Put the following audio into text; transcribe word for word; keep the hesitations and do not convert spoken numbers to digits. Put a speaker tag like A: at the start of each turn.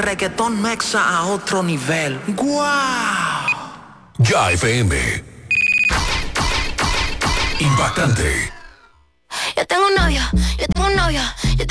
A: reggaetón mexa a otro nivel. ¡Guau!
B: Ya F M. Impactante.
C: Yo tengo un novio, yo tengo un novio. Yo